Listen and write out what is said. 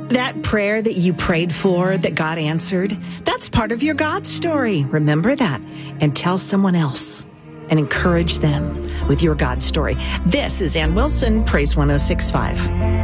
That prayer that you prayed for that God answered, that's part of your God story. Remember that and tell someone else and encourage them with your God story. This is Ann Wilson, Praise 106.5.